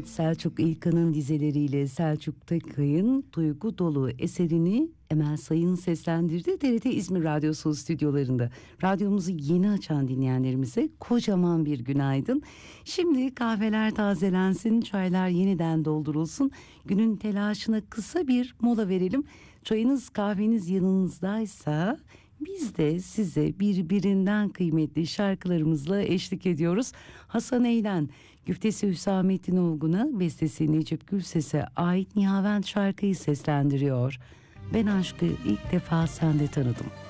Evet, Selçuk İlkan'ın dizeleriyle Selçuk Tekay'ın duygu dolu eserini Emel Sayın seslendirdi. TRT İzmir Radyosu stüdyolarında. Radyomuzu yeni açan dinleyenlerimize kocaman bir günaydın. Şimdi kahveler tazelensin, çaylar yeniden doldurulsun. Günün telaşına kısa bir mola verelim. Çayınız kahveniz yanınızdaysa biz de size birbirinden kıymetli şarkılarımızla eşlik ediyoruz. Hasan Eylen, güftesi Hüsamettin Olgun'a, bestesi Necip Gülses'e ait Nihavent şarkıyı seslendiriyor. Ben aşkı ilk defa sende tanıdım.